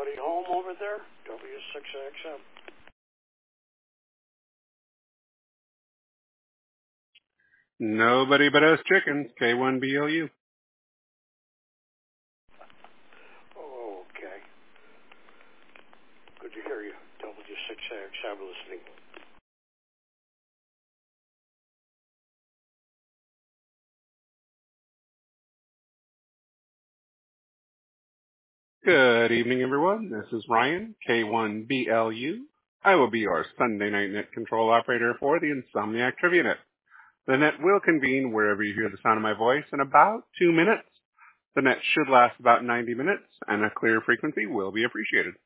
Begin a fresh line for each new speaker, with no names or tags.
Anybody home over there? W6XM.
Nobody but us chickens, K1BLU.
Okay. Good to hear you. W6XM listening.
Good evening, everyone. This is Ryan, K1BLU. I will be your Sunday night net control operator for the Insomniac Trivia Net. The net will convene wherever you hear the sound of my voice in about 2 minutes. The net should last about 90 minutes, and a clear frequency will be appreciated.